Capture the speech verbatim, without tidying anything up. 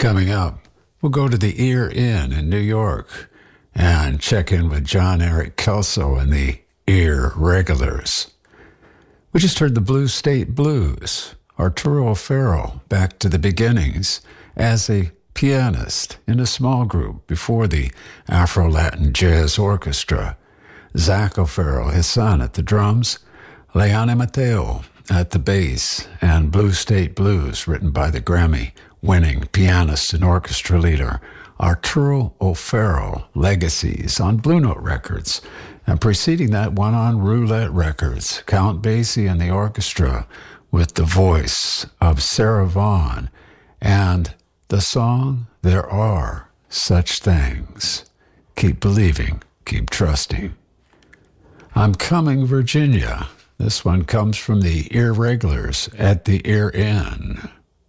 Coming up, we'll go to the Ear Inn in New York and check in with John Eric Kelso and the Ear Regulars. We just heard the Blue State Blues, Arturo O'Farrill back to the beginnings as a pianist in a small group before the Afro-Latin Jazz Orchestra. Zach O'Farrill, his son, at the drums, Leone Mateo at the bass, and Blue State Blues, written by the Grammy-winning pianist and orchestra leader Arturo O'Farrill, Legacies on Blue Note Records, and preceding that one on Roulette Records, Count Basie and the orchestra with the voice of Sarah Vaughan, and the song There Are Such Things. Keep believing, keep trusting. I'm Coming, Virginia. This one comes from the Ear Regulars at the Ear Inn.